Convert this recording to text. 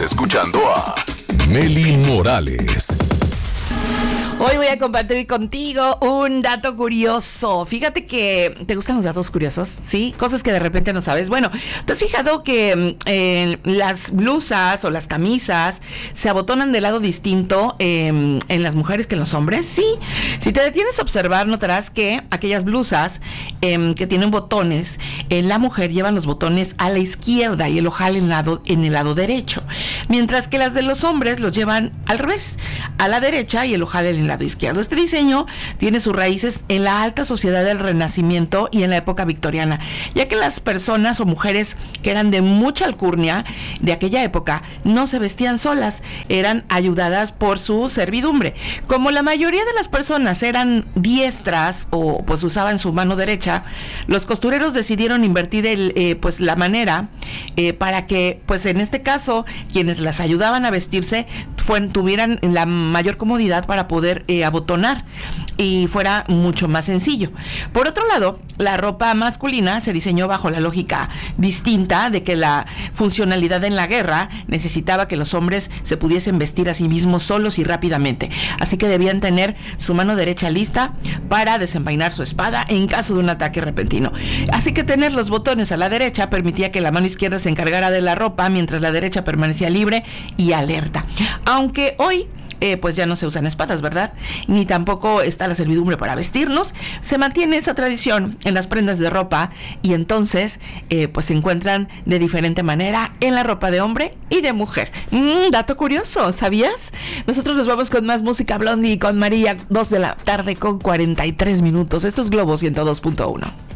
Estás escuchando a Meli Morales. Hoy voy a compartir contigo un dato curioso. Fíjate que... ¿Te gustan los datos curiosos? ¿Sí? Cosas que de repente no sabes. Bueno, ¿te has fijado que las blusas o las camisas se abotonan de lado distinto en las mujeres que en los hombres? Sí. Si te detienes a observar, notarás que aquellas blusas que tienen botones, en la mujer llevan los botones a la izquierda y el ojal en el lado derecho. Mientras que las de los hombres los llevan al revés, a la derecha y el ojal en el lado izquierdo. Este diseño tiene sus raíces en la alta sociedad del Renacimiento y en la época victoriana, ya que las personas o mujeres que eran de mucha alcurnia de aquella época no se vestían solas, eran ayudadas por su servidumbre. Como la mayoría de las personas eran diestras o pues usaban su mano derecha, los costureros decidieron invertir la manera para que pues en este caso quienes las ayudaban a vestirse tuvieran la mayor comodidad para poder abotonar y fuera mucho más sencillo. Por otro lado, la ropa masculina se diseñó bajo la lógica distinta de que la funcionalidad en la guerra necesitaba que los hombres se pudiesen vestir a sí mismos solos y rápidamente, así que debían tener su mano derecha lista para desenvainar su espada en caso de un ataque repentino. Así que tener los botones a la derecha permitía que la mano izquierda se encargara de la ropa mientras la derecha permanecía libre y alerta. Aunque hoy pues ya no se usan espadas, ¿verdad? Ni tampoco está la servidumbre para vestirnos. Se mantiene esa tradición en las prendas de ropa y entonces pues se encuentran de diferente manera en la ropa de hombre y de mujer. Dato curioso, ¿sabías? Nosotros nos vamos con más música Blondie con María, 2 de la tarde con 43 minutos. Esto es Globo 102.1.